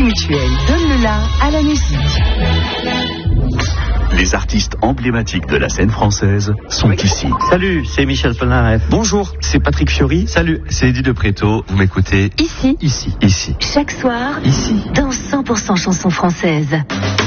Mutuel donne le la à la musique. Les artistes emblématiques de la scène française sont ici. Salut, c'est Michel Polnareff. Bonjour, c'est Patrick Fiori. Salut, c'est Eddie de Préto. Vous m'écoutez ici. Ici. Ici. Chaque soir. Ici. Dans 100% chansons françaises.